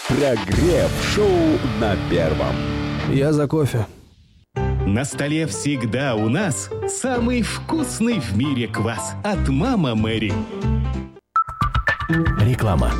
Прогрев-шоу на Первом. Я за кофе. На столе всегда у нас самый вкусный в мире квас от «Мама Мэри». Реклама.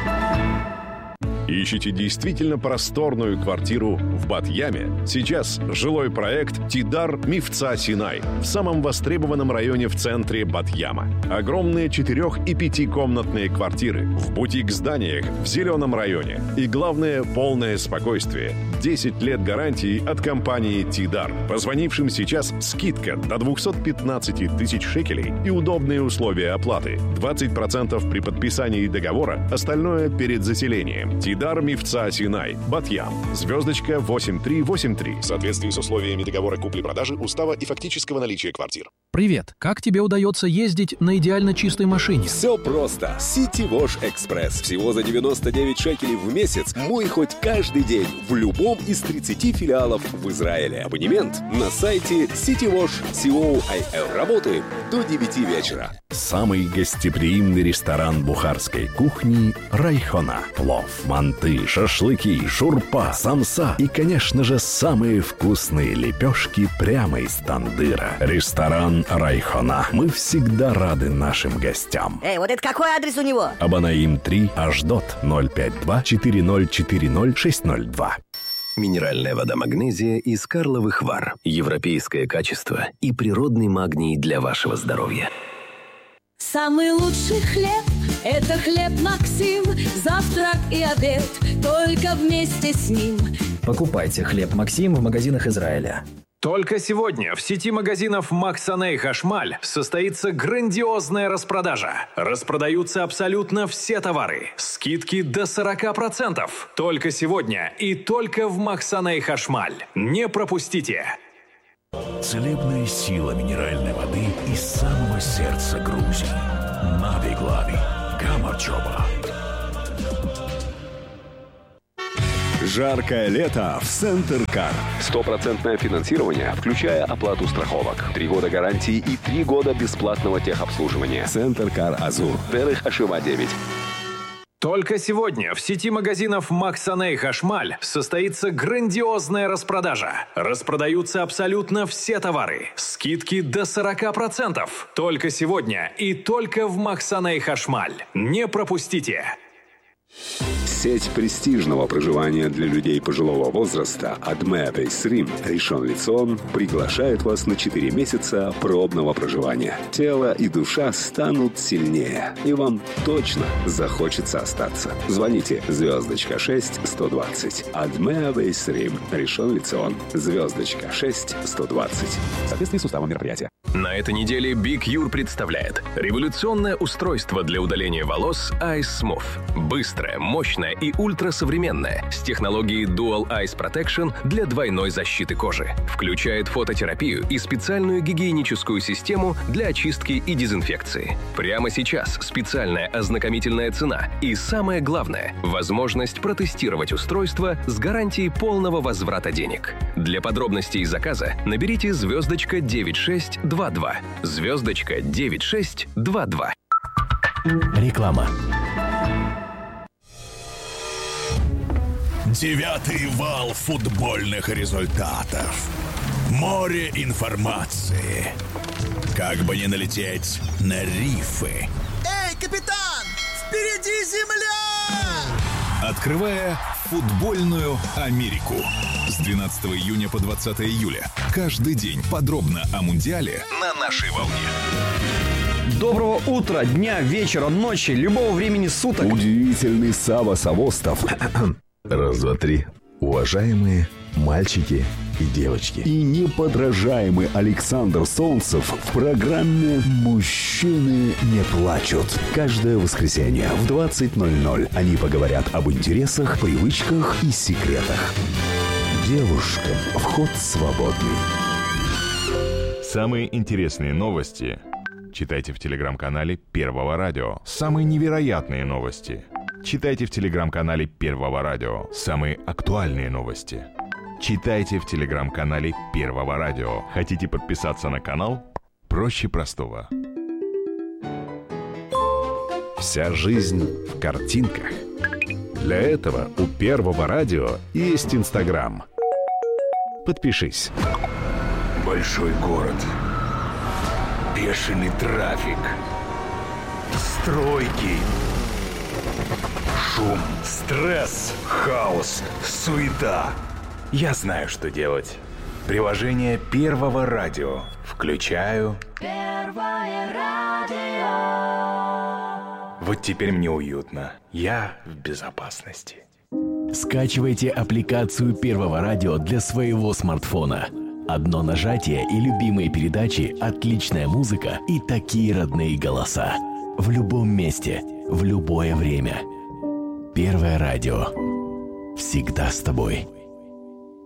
Ищите действительно просторную квартиру в Бат-Яме? Сейчас жилой проект «Тидар Мифца Синай» в самом востребованном районе в центре Бат-Яма. Огромные 4- и 5-комнатные квартиры в бутик-зданиях в зеленом районе. И главное, полное спокойствие. 10 лет гарантии от компании «Тидар». Позвонившим сейчас скидка до 215 тысяч шекелей и удобные условия оплаты. 20% при подписании договора, остальное перед заселением. «Тидар Мифца Синай», Бат-Ям, звездочка 8383. В соответствии с условиями договора купли-продажи, устава и фактического наличия квартир. Привет. Как тебе удается ездить на идеально чистой машине? Все просто. City Wash Express. Всего за 99 шекелей в месяц. Мой хоть каждый день в любом из 30 филиалов в Израиле. Абонемент на сайте citywash.co.il. Работаем до 9 вечера. Самый гостеприимный ресторан бухарской кухни «Райхона». Плов, манты, шашлыки, шурпа, самса и, конечно же, самые вкусные лепешки прямо из тандыра. Ресторан «Райхона». Мы всегда рады нашим гостям. Вот это какой адрес у него? Абанаим 3, Ашдот, 052-4040-602. Минеральная вода «Магнезия» из Карловых Вар. Европейское качество и природный магний для вашего здоровья. Самый лучший хлеб – это хлеб Максим. Завтрак и обед только вместе с ним. Покупайте хлеб Максим в магазинах Израиля. Только сегодня в сети магазинов «Максаней Хашмаль» состоится грандиозная распродажа. Распродаются абсолютно все товары. Скидки до 40%. Только сегодня и только в «Максаней Хашмаль». Не пропустите! Целебная сила минеральной воды из самого сердца Грузии. Нави Глави. Гамарчоба. Жаркое лето в Центр-Кар. 100% финансирование, включая оплату страховок. 3 года гарантии и 3 года бесплатного техобслуживания. Центр-Кар Азур. Дерых Ашива 9. Только сегодня в сети магазинов «Максаней Хашмаль» состоится грандиозная распродажа. Распродаются абсолютно все товары. Скидки до 40%. Только сегодня и только в «Максаней Хашмаль». Не пропустите! Сеть престижного проживания для людей пожилого возраста Адме Бейсрим Ришон Лецион приглашает вас на 4 месяца пробного проживания. Тело и душа станут сильнее, и вам точно захочется остаться. Звоните звездочка 6 120. Адме Бейсрим Ришон Лецион. Звездочка 6 120. В соответствии с уставом мероприятия. На этой неделе Big Your представляет революционное устройство для удаления волос Ice Smooth. Быстрое, мощное и ультрасовременное с технологией Dual Ice Protection для двойной защиты кожи. Включает фототерапию и специальную гигиеническую систему для очистки и дезинфекции. Прямо сейчас специальная ознакомительная цена и, самое главное, возможность протестировать устройство с гарантией полного возврата денег. Для подробностей и заказа наберите звездочка 9622. Звездочка 9622. Реклама. 9-й вал футбольных результатов. Море информации. Как бы не налететь на рифы. Эй, капитан! Впереди земля! Открывая футбольную Америку. С 12 июня по 20 июля. Каждый день подробно о Мундиале на нашей волне. Доброго утра, дня, вечера, ночи, любого времени суток. Удивительный Сава Савостов. Раз, два, три. Уважаемые мальчики и девочки. И неподражаемый Александр Солнцев в программе «Мужчины не плачут». Каждое воскресенье в 20:00 они поговорят об интересах, привычках и секретах. Девушкам вход свободный. Самые интересные новости читайте в телеграм-канале Первого радио. Самые невероятные новости читайте в телеграм-канале Первого радио. Самые актуальные новости читайте в телеграм-канале Первого радио. Хотите подписаться на канал? Проще простого. Вся жизнь в картинках. Для этого у Первого радио есть Инстаграм. Подпишись. Большой город. Бешеный трафик. Стройки. Шум. Стресс. Хаос. Суета. Я знаю, что делать. Приложение Первого радио. Включаю. Первое радио. Вот теперь мне уютно. Я в безопасности. Скачивайте аппликацию Первого радио для своего смартфона. Одно нажатие и любимые передачи, отличная музыка и такие родные голоса. В любом месте, в любое время. Первое радио. Всегда с тобой.